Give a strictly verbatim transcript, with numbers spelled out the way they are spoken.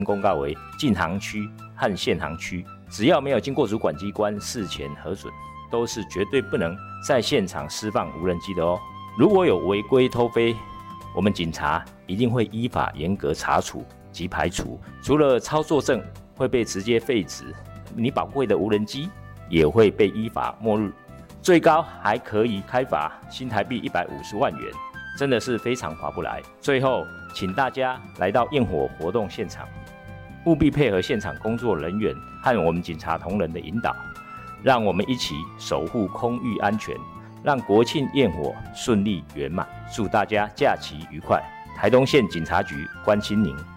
公告为禁航区和限航区，只要没有经过主管机关事前核准，都是绝对不能在现场释放无人机的哦。如果有违规偷飞，我们警察一定会依法严格查处及排除，除了操作证会被直接废止，你宝贵的无人机也会被依法没入，最高还可以开罚新台币一百五十万元，真的是非常划不来。最后，请大家来到焰火活动现场，务必配合现场工作人员和我们警察同仁的引导，让我们一起守护空域安全，让国庆焰火顺利圆满。祝大家假期愉快！台东县警察局关心您。